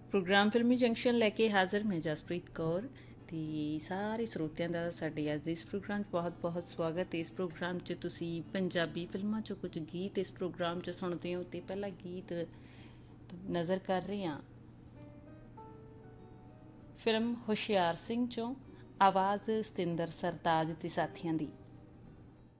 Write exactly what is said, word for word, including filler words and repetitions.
Programme ਫਿਲਮੀ junction ਲੈ ਕੇ ਹਾਜ਼ਰ ਮੈਂ ਜਸਪ੍ਰੀਤ ਕੌਰ ਅਤੇ ਸਾਰੇ ਸਰੋਤਿਆਂ ਦਾ ਸਾਡੇ ਅੱਜ ਦੇ ਇਸ ਪ੍ਰੋਗਰਾਮ 'ਚ ਬਹੁਤ ਬਹੁਤ ਸਵਾਗਤ। ਇਸ ਪ੍ਰੋਗਰਾਮ 'ਚ ਤੁਸੀਂ ਪੰਜਾਬੀ ਫਿਲਮਾਂ 'ਚੋਂ ਕੁਝ ਗੀਤ ਇਸ ਪ੍ਰੋਗਰਾਮ 'ਚ ਸੁਣਦੇ ਹੋ ਅਤੇ ਪਹਿਲਾ ਗੀਤ ਨਜ਼ਰ ਕਰ ਰਹੇ ਹਾਂ ਫਿਲਮ ਹੁਸ਼ਿਆਰ ਸਿੰਘ 'ਚੋਂ, ਆਵਾਜ਼ ਸਤਿੰਦਰ ਸਰਤਾਜ ਅਤੇ ਸਾਥੀਆਂ ਦੀ।